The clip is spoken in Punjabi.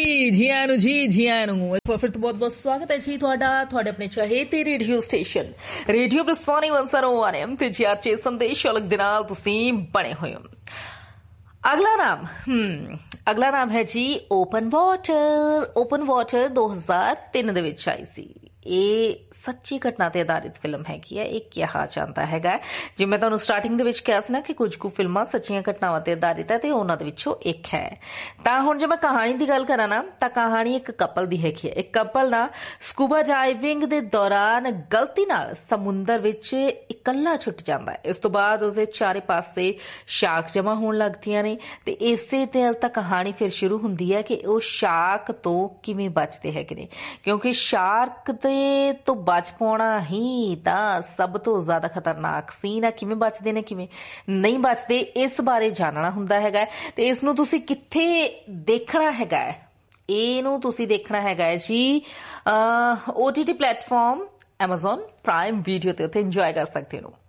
ਜੀ ਆਇਆਂ ਨੂੰ ਇੱਕ ਵਾਰ ਫਿਰ ਤੋਂ ਬਹੁਤ-ਬਹੁਤ ਸਵਾਗਤ ਹੈ ਜੀ ਤੁਹਾਡਾ ਤੁਹਾਡੇ ਆਪਣੇ ਚਾਹੇਤੇ ਰੇਡੀਓ ਸਟੇਸ਼ਨ ਰੇਡੀਓ ਬ੍ਰਿਸਵਾਨੀ 101 FM ਤੇ ਜੀਆਰਚੇ ਸੰਦੇਸ਼ ਅਲੱਗ ਦੇ ਨਾਲ ਤੁਸੀਂ ਬਣੇ ਹੋਏ ਹੋ। ਅਗਲਾ ਨਾਮ ਹੈ ਜੀ ਓਪਨ ਵਾਟਰ 2003 ਦੇ ਵਿੱਚ ਆਈ ਸੀ। ਇਹ ਸੱਚੀ ਘਟਨਾ ਤੇ ਆਧਾਰਿਤ ਫਿਲਮ ਹੈਗੀ ਹੈ। ਇਹ ਕਿਹਾ ਜਾਂਦਾ ਹੈਗਾ, ਜਿਵੇਂ ਮੈਂ ਤੁਹਾਨੂੰ ਸਟਾਰਟਿੰਗ ਦੇ ਵਿੱਚ ਕਿਹਾ ਸੀ ਨਾ ਕਿ ਕੁਝ ਕੁ ਫਿਲਮਾਂ ਸੱਚੀਆਂ ਘਟਨਾਵਾਂ ਤੇ ਆਧਾਰਿਤ ਹੈ ਤੇ ਉਹਨਾਂ ਦੇ ਵਿੱਚੋਂ ਇੱਕ ਹੈ। ਤਾਂ ਹੁਣ ਜੇ ਮੈਂ ਕਹਾਣੀ ਦੀ ਗੱਲ ਕਰਾਂ ਨਾ ਤਾਂ ਕਹਾਣੀ ਇੱਕ ਕਪਲ ਦੀ ਹੈਗੀ ਹੈ। ਇੱਕ ਕਪਲ ਨਾ ਸਕੂਬਾ ਡਾਈਵਿੰਗ ਦੇ ਦੌਰਾਨ ਗਲਤੀ ਨਾਲ ਸਮੁੰਦਰ ਵਿੱਚ ਇਕੱਲਾ ਛੁੱਟ ਜਾਂਦਾ ਹੈ। ਇਸ ਤੋਂ ਬਾਅਦ ਉਸਦੇ ਚਾਰੇ ਪਾਸੇ ਸ਼ਾਰਕ ਜਮ੍ਹਾਂ ਹੋਣ ਲੱਗਦੀਆਂ ਨੇ ਤੇ ਇਸੇ ਤੇ ਤਾਂ ਕਹਾਣੀ ਫਿਰ ਸ਼ੁਰੂ ਹੁੰਦੀ ਹੈ ਕਿ ਉਹ ਸ਼ਾਰਕ ਤੋਂ ਕਿਵੇਂ ਬਚਦੇ ਹੈਗੇ ਨੇ, ਕਿਉਂਕਿ ਸ਼ਾਰਕ ਤੋਂ ਬਚ ਪਾਉਣਾ ਹੀ ਤਾਂ ਸਭ ਤੋਂ ਜ਼ਿਆਦਾ ਖਤਰਨਾਕ ਸੀਨ ਹੈ। ਕਿਵੇਂ ਬਚਦੇ ਨੇ ਕਿਵੇਂ ਨਹੀਂ ਬਚਦੇ ਇਸ ਬਾਰੇ ਜਾਣਨਾ ਹੁੰਦਾ ਹੈਗਾ ਤੇ ਇਸ ਨੂੰ ਤੁਸੀਂ ਕਿੱਥੇ ਦੇਖਣਾ ਹੈਗਾ ਹੈ। ਇਹਨੂੰ ਤੁਸੀਂ ਦੇਖਣਾ ਹੈਗਾ ਹੈ ਜੀ OTT platform Amazon Prime Video ਤੇ ਉੱਥੇ ਇੰਜੋਏ ਕਰ ਸਕਦੇ ਹੋ।